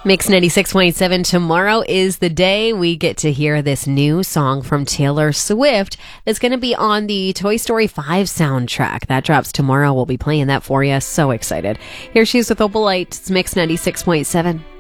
Mix 96.7. Tomorrow is the day we get to hear this new song from Taylor Swift that's going to be on the Toy Story 5 soundtrack. That drops tomorrow. We'll be playing that for you. So excited. Here she is with Opalite. It's Mix 96.7.